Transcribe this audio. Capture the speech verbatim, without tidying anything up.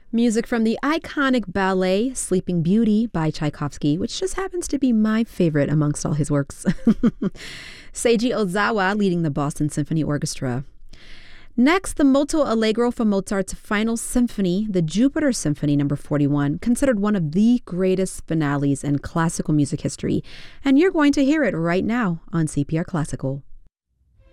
Music from the iconic ballet Sleeping Beauty by Tchaikovsky, which just happens to be my favorite amongst all his works. Seiji Ozawa leading the Boston Symphony Orchestra. Next, the Molto Allegro from Mozart's Final Symphony, the Jupiter Symphony number forty-one, considered one of the greatest finales in classical music history. And you're going to hear it right now on C P R Classical.